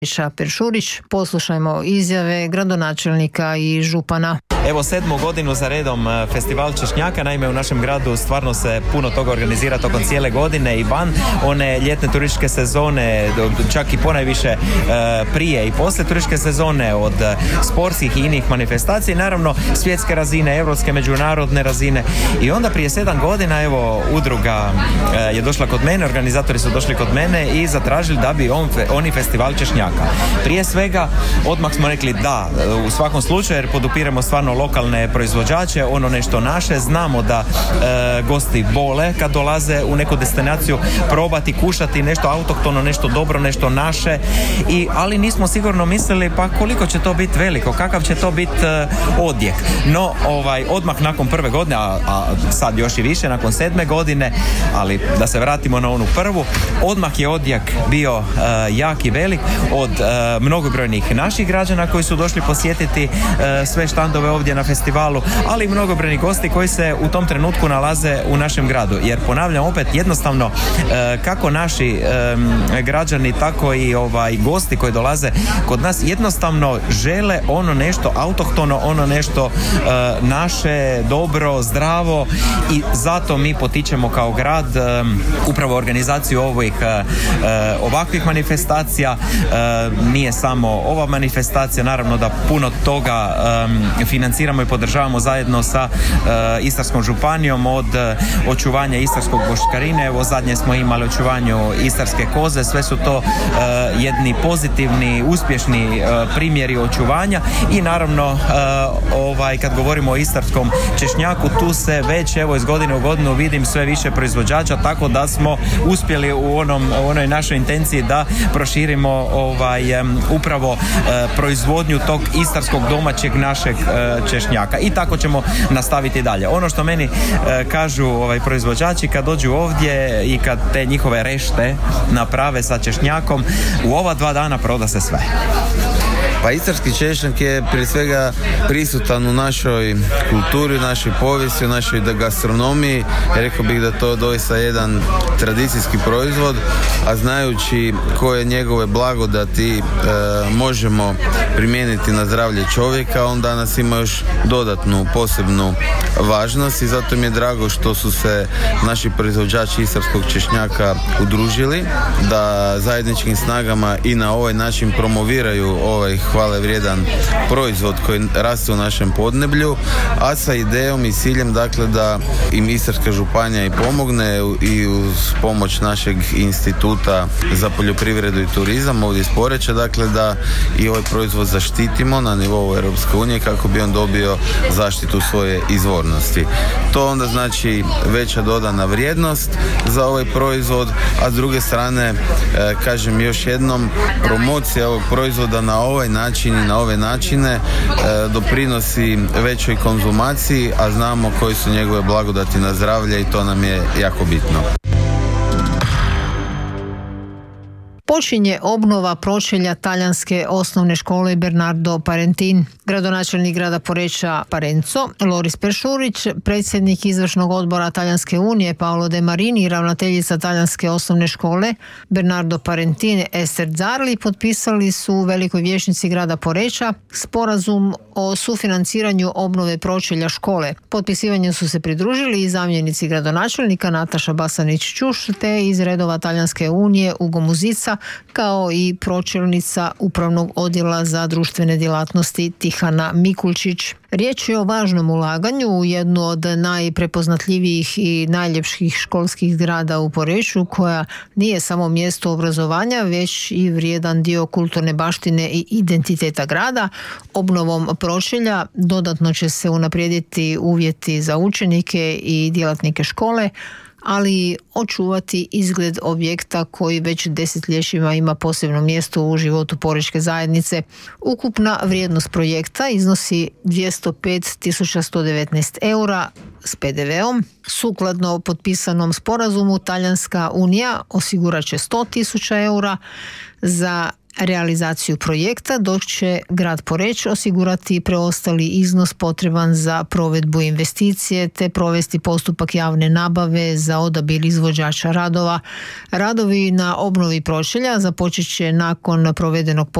Peršurić. Poslušajmo izjave gradonačelnika i župana. Evo 7. godinu za redom festival Češnjaka. Naime, u našem gradu stvarno se puno toga organizira tokom cijele godine i van one ljetne turističke sezone, čak i ponajviše prije i poslije turističke sezone, od sportskih i inih manifestacija, naravno svjetske razine, europske, međunarodne razine. I onda prije 7 godina evo udruga je došla kod mene, organizatori su došli kod mene i zatražili da bi oni festival Češnjaka. Prije svega odmah smo rekli da, u svakom slučaju, jer podupiremo stvarno lokalne proizvođače, ono nešto naše. Znamo da gosti vole kad dolaze u neku destinaciju probati, kušati nešto autohtono, nešto dobro, nešto naše, ali nismo sigurno mislili pa koliko će to biti veliko, kakav će to biti odjek. No, odmah nakon prve godine, a sad još i više, nakon 7. godine, ali da se vratimo na onu prvu, odmah je odjek bio jak i velik od mnogobrojnih naših građana koji su došli posjetiti sve štandove ovdje na festivalu, ali i mnogobrojni gosti koji se u tom trenutku nalaze u našem gradu. Jer ponavljam opet, jednostavno kako naši građani, tako i gosti koji dolaze kod nas jednostavno žele ono nešto autohtono, ono nešto naše, dobro, zdravo, i zato mi potičemo kao grad upravo organizaciju ovakvih manifestacija. Nije samo ova manifestacija, naravno da puno toga financiramo i podržavamo zajedno sa Istarskom županijom, od očuvanja istarskog boškarine, evo zadnje smo imali očuvanju istarske koze, sve su to jedni pozitivni, uspješni primjeri očuvanja. I naravno kad govorimo o istarskom češnjaku, tu se već evo iz godine u godinu vidim sve više proizvođača, tako da smo uspjeli u onoj našoj intenciji da proširimo upravo proizvodnju tog istarskog domaćeg našeg češnjaka, i tako ćemo nastaviti dalje. Ono što meni kažu proizvođači kad dođu ovdje i kad te njihove rešte naprave sa češnjakom, u ova 2 dana proda se sve. Pa istarski češnjak je prije svega prisutan u našoj kulturi, u našoj povijesti, u našoj gastronomiji. Rekao bih da to doista jedan tradicijski proizvod, a znajući koje njegove blagodati možemo primijeniti na zdravlje čovjeka, on danas ima još dodatnu, posebnu važnost, i zato mi je drago što su se naši proizvođači istarskog češnjaka udružili, da zajedničkim snagama i na ovaj način promoviraju ovaj hvale vrijedan proizvod koji raste u našem podneblju, a sa idejom i ciljem, dakle, da im Istarska županija i pomogne, i uz pomoć našeg instituta za poljoprivredu i turizam ovdje iz Poreča, dakle, da i ovaj proizvod zaštitimo na nivou Europske unije kako bi on dobio zaštitu svoje izvornosti. To onda znači veća dodana vrijednost za ovaj proizvod, a s druge strane, kažem još jednom, promocija ovog proizvoda na ovaj način i na ove načine doprinosi većoj konzumaciji, a znamo koji su njegove blagodati na zdravlje, i to nam je jako bitno. Počinje obnova pročelja talijanske osnovne škole Bernardo Parentin. Gradonačelnik grada Poreča Parenzo, Loris Peršurić, predsjednik izvršnog odbora Talijanske unije Paolo De Marini i ravnateljica talijanske osnovne škole Bernardo Parentin Ester Zarli potpisali su u Velikoj vijećnici grada Poreča sporazum o sufinanciranju obnove pročelja škole. Potpisivanju su se pridružili i zamjenici gradonačelnika Nataša Basanić-Ćuš te iz redova Talijanske unije Ugo Muzica, kao i pročelnica Upravnog odjela za društvene djelatnosti Tihana Mikulčić. Riječ je o važnom ulaganju u jednu od najprepoznatljivijih i najljepših školskih zgrada u Poreču, koja nije samo mjesto obrazovanja, već i vrijedan dio kulturne baštine i identiteta grada. Obnovom pročelja dodatno će se unaprijediti uvjeti za učenike i djelatnike škole, ali očuvati izgled objekta koji već desetljećima ima posebno mjesto u životu porečke zajednice. Ukupna vrijednost projekta iznosi 205.119 eura s PDV-om. Sukladno potpisanom sporazumu, Talijanska unija osigurat će 100.000 eura. Za realizaciju projekta, dok će grad Poreč osigurati preostali iznos potreban za provedbu investicije te provesti postupak javne nabave za odabir izvođača radova. Radovi na obnovi pročelja započet će nakon provedenog